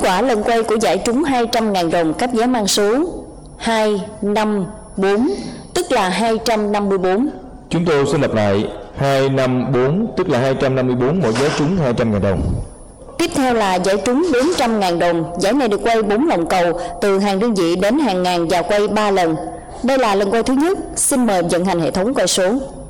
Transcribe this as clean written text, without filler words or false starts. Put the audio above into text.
quả lần quay của giải trúng 200.000 đồng cấp giá mang số 2, 5, 4, tức là 254. Chúng tôi sẽ lặp lại 254, tức là 254, mỗi vé trúng 200.000 đồng. Tiếp theo là giải trúng 400.000 đồng. Giải này được quay 4 lòng cầu từ hàng đơn vị đến hàng ngàn và quay 3 lần. Đây là lần quay thứ nhất. Xin mời vận hành hệ thống quay số.